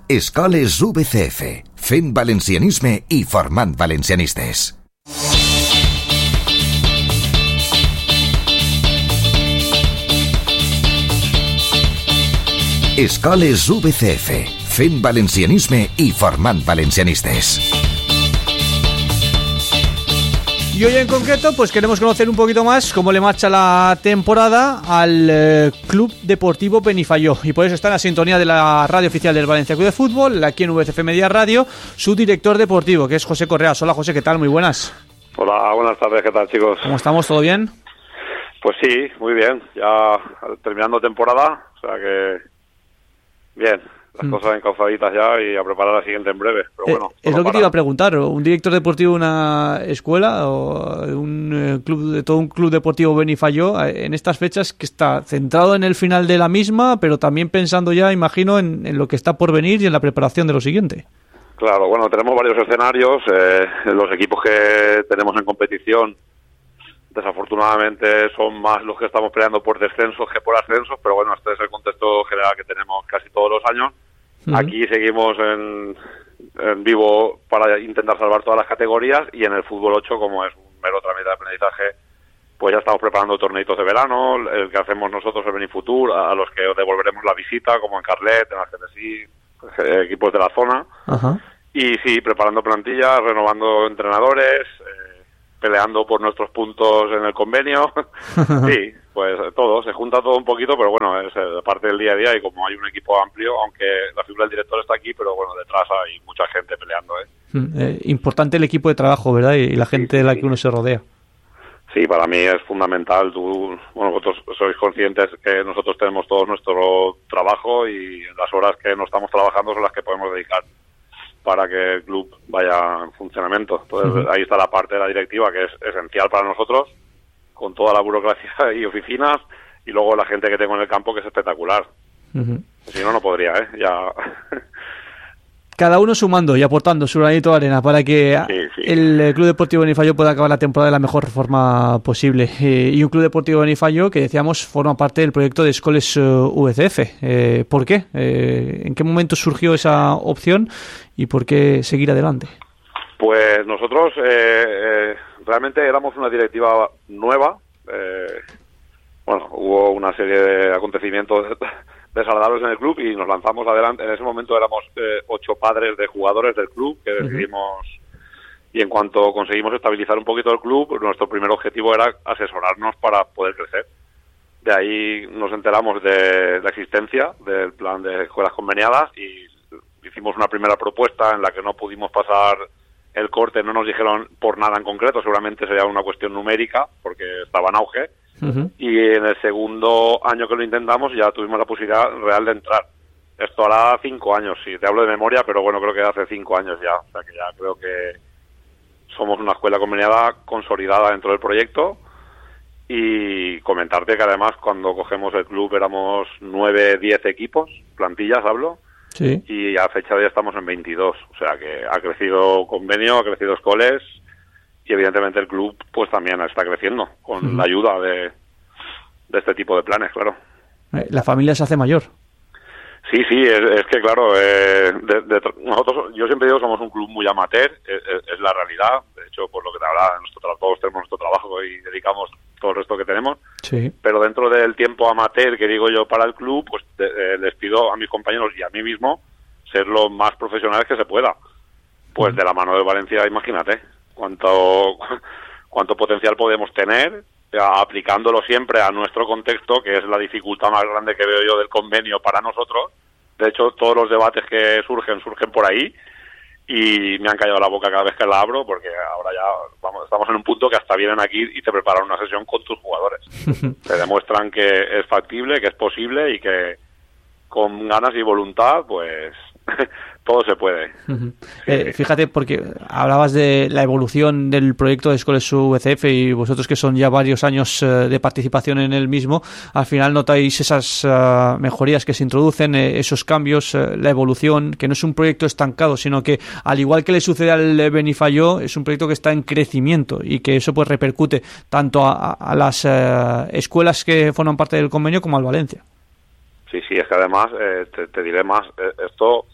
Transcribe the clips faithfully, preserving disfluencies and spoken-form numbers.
Escoles U B C F, fent valencianisme i formant valencianistes. Escoles U B C F, fent valencianisme i formant valencianistes. Y hoy en concreto pues queremos conocer un poquito más cómo le marcha la temporada al eh, Club Deportivo Benifayó, y por eso está en la sintonía de la radio oficial del Valencia Club de Fútbol, aquí en U B C F Media Radio, su director deportivo, que es José Correas. Hola José, ¿qué tal? Muy buenas. Hola, buenas tardes, ¿qué tal, chicos? ¿Cómo estamos? ¿Todo bien? Pues sí, muy bien, ya terminando temporada, o sea que bien, las mm. cosas encauzaditas ya y a preparar la siguiente en breve, pero eh, bueno. Es lo que te iba a preguntar, ¿un director deportivo de una escuela o un eh, club de todo un club deportivo Benifayó en estas fechas que está centrado en el final de la misma, pero también pensando ya, imagino, en, en lo que está por venir y en la preparación de lo siguiente? Claro, bueno, tenemos varios escenarios, eh, los equipos que tenemos en competición desafortunadamente son más los que estamos peleando por descensos que por ascensos, pero bueno, este es el contexto general que tenemos casi todos los años. Uh-huh. Aquí seguimos en, en vivo para intentar salvar todas las categorías, y en el fútbol ocho, como es un mero trámite de aprendizaje, pues ya estamos preparando torneitos de verano, el que hacemos nosotros el Benifutur, a los que devolveremos la visita, como en Carlet, en Algeciras, equipos de la zona. Uh-huh. Y sí, preparando plantillas, renovando entrenadores, eh, peleando por nuestros puntos en el convenio. Sí, pues todo, se junta todo un poquito, pero bueno, es parte del día a día, y como hay un equipo amplio, aunque la figura del director está aquí, pero bueno, detrás hay mucha gente peleando, ¿eh? eh importante el equipo de trabajo, ¿verdad? Y la gente sí, de la que uno se rodea. Sí, para mí es fundamental. Tú, bueno, vosotros sois conscientes que nosotros tenemos todo nuestro trabajo, y las horas que no estamos trabajando son las que podemos dedicar para que el club vaya en funcionamiento. Entonces, uh-huh. ahí está la parte de la directiva, que es esencial para nosotros, con toda la burocracia y oficinas, y luego la gente que tengo en el campo, que es espectacular. Uh-huh. Si no, no podría, ¿eh? Ya... Cada uno sumando y aportando su granito de arena para que sí, sí. el Club Deportivo Benifayó pueda acabar la temporada de la mejor forma posible. Eh, y un Club Deportivo Benifayó que, decíamos, forma parte del proyecto de Escoles uh, U B C F. Eh, ¿Por qué? Eh, ¿En qué momento surgió esa opción y por qué seguir adelante? Pues nosotros eh, eh, realmente éramos una directiva nueva. Eh, bueno, hubo una serie de acontecimientos desagradables en el club y nos lanzamos adelante. En ese momento éramos eh, ocho padres de jugadores del club que decidimos, uh-huh. y en cuanto conseguimos estabilizar un poquito el club, nuestro primer objetivo era asesorarnos para poder crecer. De ahí nos enteramos de la existencia del plan de escuelas conveniadas y hicimos una primera propuesta en la que no pudimos pasar el corte. No nos dijeron por nada en concreto, seguramente sería una cuestión numérica porque estaba en auge. Uh-huh. Y en el segundo año que lo intentamos ya tuvimos la posibilidad real de entrar. Esto hará cinco años, sí, te hablo de memoria, pero bueno, creo que hace cinco años ya. O sea que ya creo que somos una escuela conveniada consolidada dentro del proyecto. Y comentarte que además cuando cogemos el club éramos nueve, diez equipos, plantillas hablo, sí. Y a fecha de hoy estamos en veintidós. O sea que ha crecido convenio, ha crecido escoles. Y evidentemente el club pues también está creciendo con uh-huh. la ayuda de, de este tipo de planes, claro. La familia se hace mayor. Sí, sí, es, es que claro, eh, de, de, nosotros, yo siempre digo, somos un club muy amateur, es, es, es la realidad. De hecho, por lo que te hablaba, nosotros todos tenemos nuestro trabajo y dedicamos todo el resto que tenemos. Sí. Pero dentro del tiempo amateur que digo yo para el club, pues de, eh, les pido a mis compañeros y a mí mismo ser lo más profesionales que se pueda. Pues uh-huh. de la mano de Valencia, imagínate cuánto cuánto potencial podemos tener, aplicándolo siempre a nuestro contexto, que es la dificultad más grande que veo yo del convenio para nosotros. De hecho, todos los debates que surgen, surgen por ahí, y me han callado la boca cada vez que la abro, porque ahora ya vamos, estamos en un punto que hasta vienen aquí y te preparan una sesión con tus jugadores. Te demuestran que es factible, que es posible, y que con ganas y voluntad, pues... todo se puede. Uh-huh. Eh, fíjate, porque hablabas de la evolución del proyecto de Escoles U B C F y vosotros que son ya varios años uh, de participación en el mismo, al final notáis esas uh, mejorías que se introducen, eh, esos cambios, uh, la evolución, que no es un proyecto estancado, sino que al igual que le sucede al Benifayó, es un proyecto que está en crecimiento y que eso pues repercute tanto a, a las uh, escuelas que forman parte del convenio como al Valencia. Sí, sí, es que además, eh, te, te diré más, eh, esto...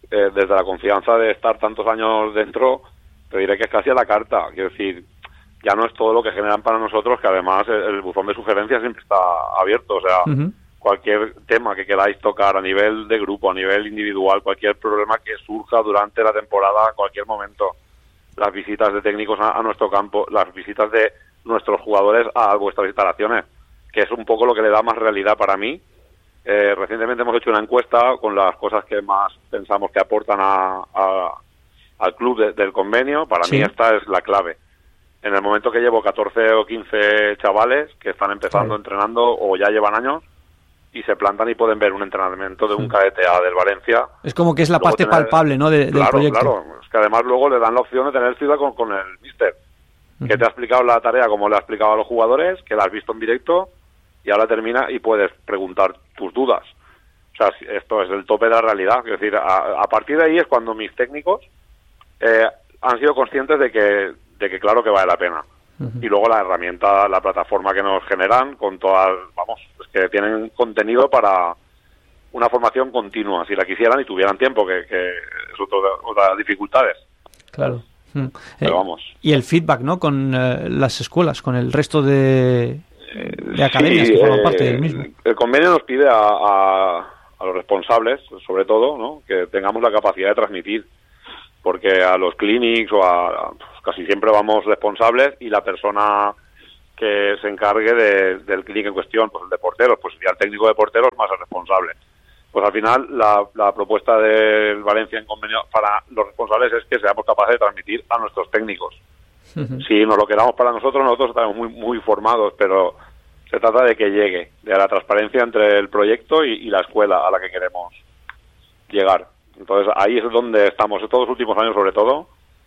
eh, desde la confianza de estar tantos años dentro, te diré que es casi a la carta. Quiero decir, ya no es todo lo que generan para nosotros, que además el, el buzón de sugerencias siempre está abierto. O sea, uh-huh. cualquier tema que queráis tocar a nivel de grupo, a nivel individual, cualquier problema que surja durante la temporada, a cualquier momento, las visitas de técnicos a, a nuestro campo, las visitas de nuestros jugadores a vuestras instalaciones, que es un poco lo que le da más realidad para mí. Eh, recientemente hemos hecho una encuesta con las cosas que más pensamos que aportan a, a, al club de, del convenio. Para sí. mí esta es la clave. En el momento que llevo catorce o quince chavales que están empezando, sí. entrenando o ya llevan años y se plantan y pueden ver un entrenamiento de un K D T A del Valencia. Es como que es la luego parte tener, palpable, ¿no? De, claro, del proyecto. Claro, es que además luego le dan la opción de tener cita con, con el míster, uh-huh. que te ha explicado la tarea como le ha explicado a los jugadores, que la has visto en directo y ahora termina y puedes preguntar tus dudas. O sea, esto es el tope de la realidad. Es decir, a, a partir de ahí es cuando mis técnicos eh, han sido conscientes de que, de que claro que vale la pena. Uh-huh. Y luego la herramienta, la plataforma que nos generan con todas, vamos, es que tienen contenido para una formación continua, si la quisieran y tuvieran tiempo, que, que es otra, otras dificultades. Claro. Pero eh, vamos. Y el feedback, ¿no? Con eh, las escuelas, con el resto de... de academias sí, que forman eh, parte del mismo. El convenio nos pide a, a, a los responsables, sobre todo, ¿no? que tengamos la capacidad de transmitir, porque a los clinics o a, a pues casi siempre vamos responsables y la persona que se encargue de, del clinic en cuestión, pues el de porteros, pues sería el técnico de porteros más el responsable. Pues al final la, la propuesta del Valencia en convenio para los responsables es que seamos capaces de transmitir a nuestros técnicos. Uh-huh. Si nos lo quedamos para nosotros, nosotros estamos muy muy formados, pero se trata de que llegue, de la transparencia entre el proyecto y, y la escuela a la que queremos llegar. Entonces ahí es donde estamos, estos dos últimos años sobre todo,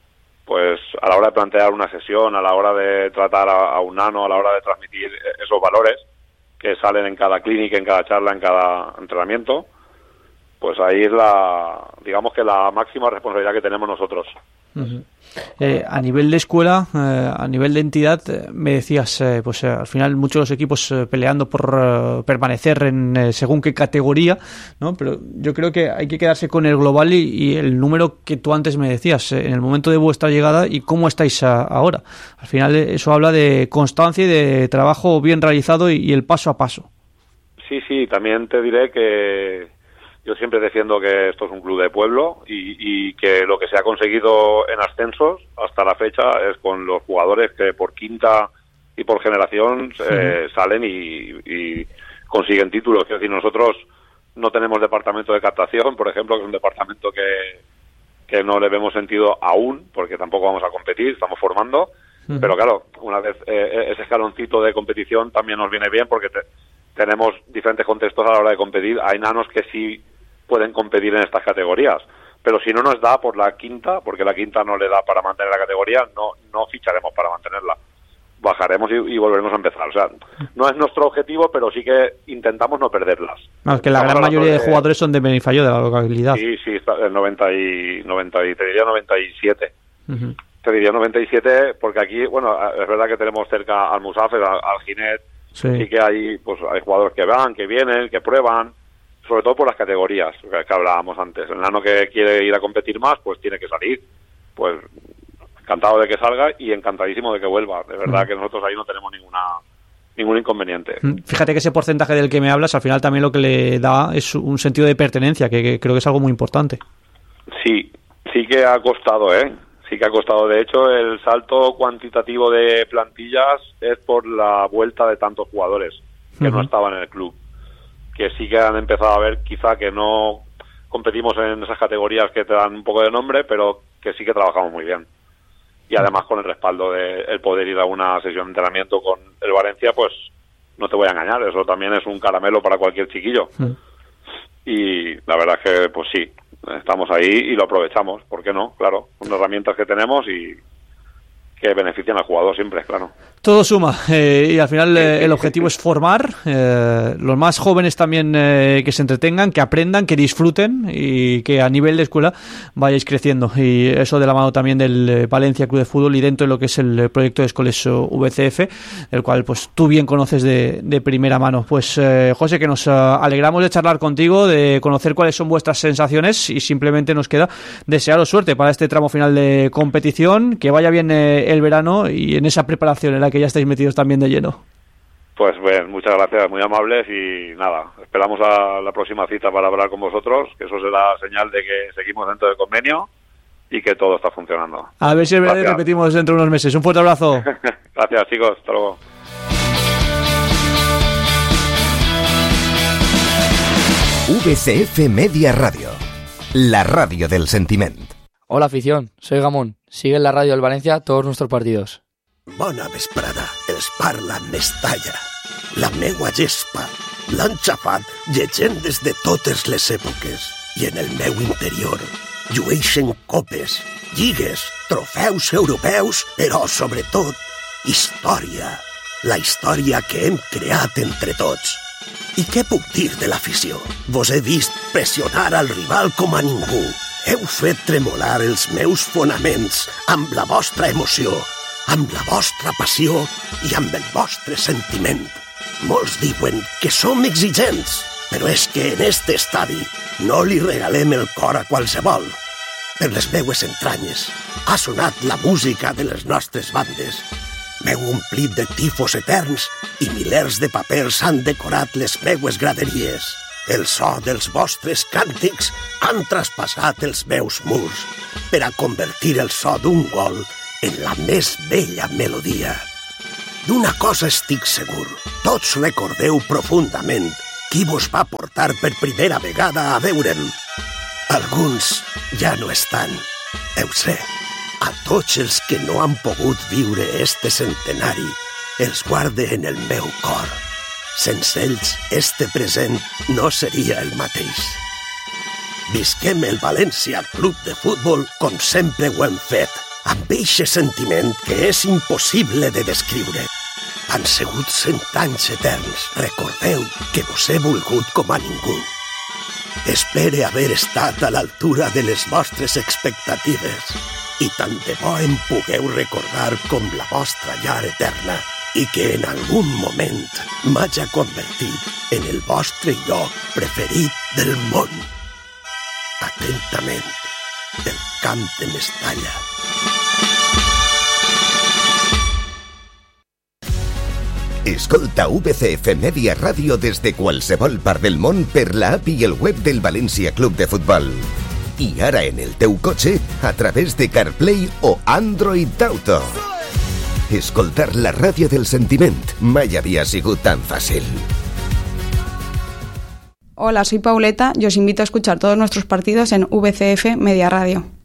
pues a la hora de plantear una sesión, a la hora de tratar a, a un nano, a la hora de transmitir esos valores que salen en cada clínica, en cada charla, en cada entrenamiento, pues ahí es la, digamos que la máxima responsabilidad que tenemos nosotros. Uh-huh. Eh, a nivel de escuela, eh, a nivel de entidad, eh, me decías, eh, pues eh, al final muchos equipos eh, peleando por eh, permanecer en eh, según qué categoría, ¿no? Pero yo creo que hay que quedarse con el global y, y el número que tú antes me decías, eh, en el momento de vuestra llegada y cómo estáis a, ahora. Al final eh, eso habla de constancia y de trabajo bien realizado y, y el paso a paso. Sí, sí, también te diré que yo siempre defiendo que esto es un club de pueblo y, y que lo que se ha conseguido en ascensos hasta la fecha es con los jugadores que por quinta y por generación eh, sí. salen y, y consiguen títulos. Es decir, nosotros no tenemos departamento de captación, por ejemplo, que es un departamento que, que no le vemos sentido aún, porque tampoco vamos a competir, estamos formando. Sí. Pero claro, una vez eh, ese escaloncito de competición también nos viene bien porque te, tenemos diferentes contextos a la hora de competir. Hay nanos que sí pueden competir en estas categorías, pero si no nos da por la quinta, porque la quinta no le da para mantener la categoría, no no ficharemos para mantenerla, bajaremos y, y volveremos a empezar. O sea, no es nuestro objetivo, pero sí que intentamos no perderlas. No, es que la gran mayoría de, de jugadores son de Benifallo, de la localidad. Sí, sí, está el noventa y noventa y te diría noventa y siete. Uh-huh. Te diría noventa y siete porque aquí, bueno, es verdad que tenemos cerca al Musafes, al, al Ginet, sí. sí que hay pues hay jugadores que van, que vienen, que prueban, sobre todo por las categorías que, que hablábamos antes. El nano que quiere ir a competir más, pues tiene que salir. Pues encantado de que salga y encantadísimo de que vuelva. De verdad que nosotros ahí no tenemos ninguna ningún inconveniente. Fíjate que ese porcentaje del que me hablas, al final también lo que le da es un sentido de pertenencia, que, que creo que es algo muy importante. Sí, sí que ha costado, ¿eh? Sí que ha costado. De hecho, el salto cuantitativo de plantillas es por la vuelta de tantos jugadores que uh-huh. no estaban en el club, que sí que han empezado a ver quizá que no competimos en esas categorías que te dan un poco de nombre, pero que sí que trabajamos muy bien. Y además con el respaldo de el poder ir a una sesión de entrenamiento con el Valencia, pues no te voy a engañar, eso también es un caramelo para cualquier chiquillo. Mm. Y la verdad es que, pues sí, estamos ahí y lo aprovechamos, ¿por qué no? Claro, son herramientas que tenemos y que benefician al jugador siempre, claro. Todo suma eh, y al final eh, el objetivo es formar eh, los más jóvenes también eh, que se entretengan, que aprendan, que disfruten y que a nivel de escuela vayáis creciendo, y eso de la mano también del eh, Valencia Club de Fútbol y dentro de lo que es el eh, proyecto de Escoles V C F, el cual pues tú bien conoces de, de primera mano. Pues eh, José, que nos uh, alegramos de charlar contigo, de conocer cuáles son vuestras sensaciones, y simplemente nos queda desearos suerte para este tramo final de competición, que vaya bien eh, el verano y en esa preparación en la que ya estáis metidos también de lleno. Pues bien, muchas gracias, muy amables, y nada, esperamos a la próxima cita para hablar con vosotros, que eso será señal de que seguimos dentro del convenio y que todo está funcionando. A ver si es verdad y repetimos dentro de unos meses. Un fuerte abrazo. Gracias, chicos, hasta luego. V C F Media Radio, la radio del sentiment. Hola afición, soy Gamón. Sigue en la radio del Valencia todos nuestros partidos. Bona vesprada, els parla Mestalla. La meua gespa l'han xafat llegendes de totes les èpoques, i en el meu interior llueixen copes, lligues, trofeus europeus, però sobretot història. La història que hem creat entre tots. I què puc dir de l'afició? Vos he vist pressionar al rival com a ningú. Heu fet tremolar els meus fonaments amb la vostra emoció, amb la vostra passió i amb el vostre sentiment. Molts diuen que som exigents, però és que en este estadi no li regalem el cor a qualsevol. Per les meues entranyes ha sonat la música de les nostres bandes. M'heu omplit de tifos eterns i milers de papers han decorat les meues graderies. El so dels vostres càntics han traspassat els meus murs per a convertir el so d'un gol en la més bella melodia. D'una cosa estic segur, tots recordeu profundament qui vos va portar per primera vegada a veure'm. Alguns ja no estan, ho sé. A tots els que no han pogut viure este centenari, els guarde en el meu cor. Sense ells, este present no seria el mateix. Visquem el València Club de Futbol com sempre ho hem fet, amb eixe sentiment que és impossible de descriure. Han sigut cent anys eterns. Recordeu que vos he volgut com a ningú. Espere haver estat a l'altura de les vostres expectatives i tant de bo em pugueu recordar com la vostra llar eterna i que en algun moment m'haja convertit en el vostre lloc preferit del món. Atentament, el Camp de Mestalla. Escolta V C F Media Radio des de qualsevol part del món per la app i el web del València Club de Futbol. I ara en el teu cotxe a través de CarPlay o Android Auto. Escoltar la ràdio del sentiment mai havia sigut tan fàcil. Hola, soy Pauleta y os invito a escuchar todos nuestros partidos en V C F Media Radio.